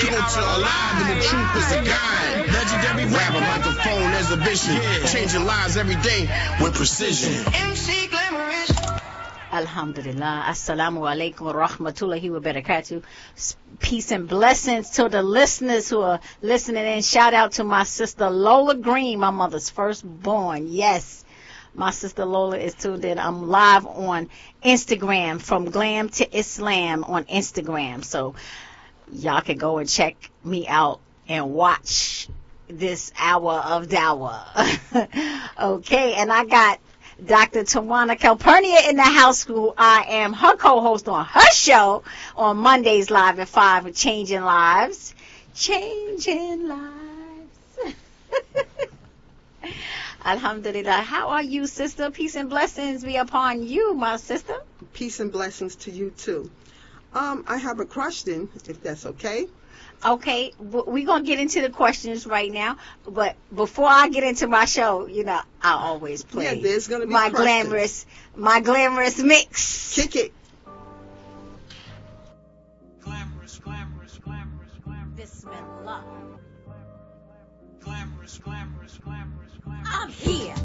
culture alive and the truth is a guide. Legendary rapper, microphone exhibition. Changing lives every day with precision. MC Glamorous. Alhamdulillah. Assalamu alaikum wa rahmatullahi wa barakatuh. Peace and blessings to the listeners who are listening in. Shout out to my sister Lola Green, my mother's firstborn. Yes, my sister Lola is tuned in. I'm live on Instagram, from Glam to Islam on Instagram. So y'all can go and check me out and watch this hour of dawah. Okay, and I got Dr. Tawana Calpurnia in the house, who I am her co-host on her show on Mondays live at 5 with Changing Lives. Changing Lives. Alhamdulillah. How are you, sister? Peace and blessings be upon you, my sister. Peace and blessings to you, too. I have a question, if that's okay. Okay, we're going to get into the questions right now, but before I get into my show, you know, I always play there's gonna be my questions. glamorous mix. Kick it. Glamorous. Bismillah. Glamorous. I'm here.